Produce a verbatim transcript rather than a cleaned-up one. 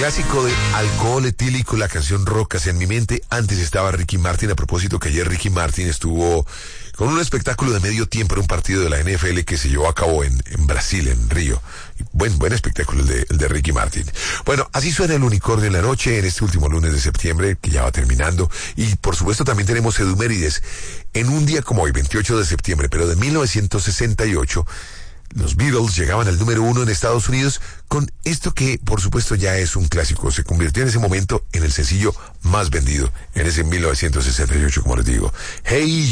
clásico de Alcohol Etílico, la canción Rocas en mi mente. Antes estaba Ricky Martin. A propósito que ayer Ricky Martin estuvo con un espectáculo de medio tiempo en un partido de la N F L que se llevó a cabo en, en Brasil, en Río. Y buen, buen espectáculo el de, el de Ricky Martin. Bueno, así suena el unicornio en la noche en este último lunes de septiembre, que ya va terminando. Y por supuesto también tenemos Edumérides en un día como hoy, veintiocho de septiembre, pero de mil novecientos sesenta y ocho. Los Beatles llegaban al número uno en Estados Unidos con esto que, por supuesto, ya es un clásico. Se convirtió en ese momento en el sencillo más vendido, en ese mil novecientos sesenta y ocho, como les digo. Hey